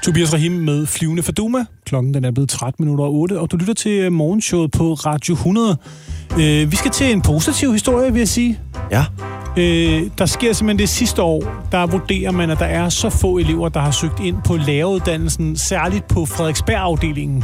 Tobias Rahim med Flyvende Faduma. Klokken den er blevet 13:08, og du lytter til morgenshowet på Radio 100. Vi skal til en positiv historie, vil jeg sige. Ja. Der sker simpelthen det sidste år, der vurderer man, at der er så få elever, der har søgt ind på læreruddannelsen, særligt på Frederiksberg-afdelingen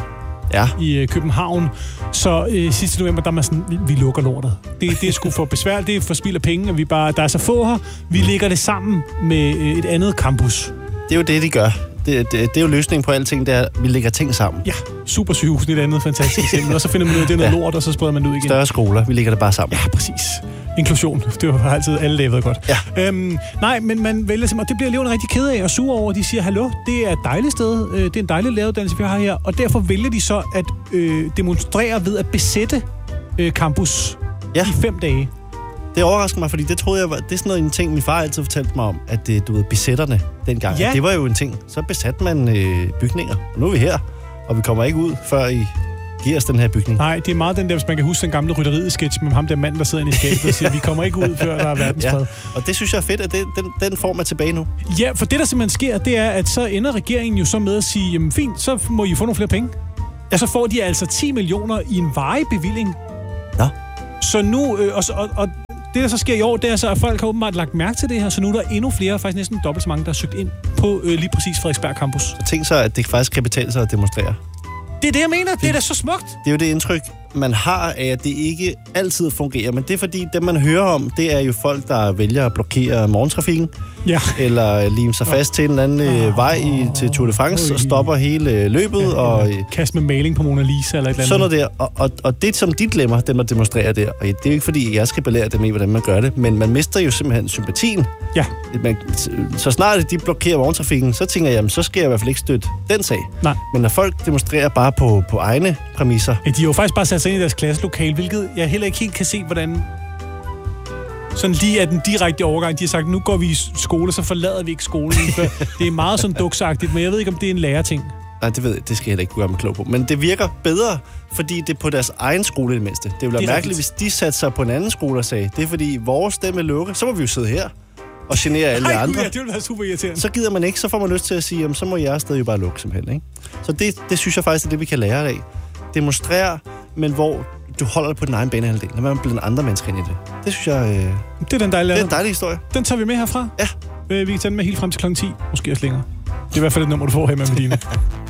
i København. Så sidste november, der er man sådan, vi lukker lortet. Det er sgu for besværligt, det er for spild af penge, og der er så få her. Vi lægger det sammen med et andet campus. Det er jo det, de gør. Det er jo løsningen på alting, det er, at vi lægger ting sammen. Ja, Supersygehusen er et andet fantastisk eksempel. Og så finder man ud af, at det er noget lort, og så spreder man det ud igen. Større skoler, vi lægger det bare sammen. Ja, præcis. Inklusion, det har altid alle lavet godt. Ja. Nej, men man vælger simpelthen, og det bliver eleverne rigtig ked af og sure over. De siger, hallo, det er et dejligt sted, det er en dejlig læreruddannelse, vi har her, og derfor vælger de så at demonstrere ved at besætte campus i 5 dage. Det overrasker mig, fordi det troede jeg var... Det er sådan noget en ting, min far altid fortalte mig om, at du ved, besætterne dengang. Ja. Det var jo en ting. Så besatte man bygninger. Og nu er vi her, og vi kommer ikke ud, før I giver os den her bygning. Nej, det er meget den der, hvis man kan huske den gamle rytteriet-sketch med ham der mand, der sidder inde i skabet og siger, vi kommer ikke ud, før der er verdensfred. Ja. Og det synes jeg er fedt, at den form er tilbage nu. Ja, for det, der simpelthen sker, det er, at så ender regeringen jo så med at sige, jamen fint, så må I få nogle flere penge. Og så får de altså 10 millioner i en varig bevilling. Ja. Så nu... Det, der så sker i år, det er så, at folk har åbenbart lagt mærke til det her, så nu er der endnu flere, faktisk næsten dobbelt så mange, der har søgt ind på lige præcis Frederiksberg Campus. Så tænk så, at det faktisk kan betale sig at demonstrere. Det er det, jeg mener. Det er da så smukt. Det er jo det indtryk, man har af, at det ikke altid fungerer. Men det er fordi, det man hører om, det er jo folk, der vælger at blokere morgentrafikken. Ja. Eller lime sig fast til en eller anden vej til Tour de France og stopper hele løbet. Og kast med maling på Mona Lisa eller et eller andet. Sådan der. Og det, som de glemmer, dem at demonstrere der, og det er jo ikke fordi, jeg skal belære dem i, hvordan man gør det, men man mister jo simpelthen sympatien. Ja. Så snart de blokerer morgentrafikken, så tænker jeg, jamen, så skal jeg i hvert fald ikke støtte den sag. Nej. Men når folk demonstrerer bare på egne præmisser. Ja, de har jo faktisk bare sat sig ind i deres klasselokale, hvilket jeg heller ikke helt kan se, hvordan... Sådan lige af den direkte overgang, de har sagt, nu går vi i skole, så forlader vi ikke skolen. Det er meget sådan duksagtigt, men jeg ved ikke, om det er en lærerting. Nej, det skal jeg heller ikke gøre mig klog på. Men det virker bedre, fordi det er på deres egen skole det mindste. Det ville være mærkeligt, hvis de satte sig på en anden skole og sagde, det er fordi vores stemme lukker, så må vi jo sidde her og genere alle de andre. Ja, det ville være super irriterende. Så gider man ikke, så får man lyst til at sige, jamen, så må jeres sted jo bare lukke simpelthen. Ikke? Så det synes jeg faktisk er det, vi kan lære af. Demonstrere, men hvor du holder dig på din egen banehalvdel. Lad være blande andre mennesker ind i det. Det synes jeg... Det er en dejlig historie. Den tager vi med herfra. Ja. Vi kan tage den med helt frem til kl. 10. Måske også længere. Det er i hvert fald et nummer, du får her med Medina.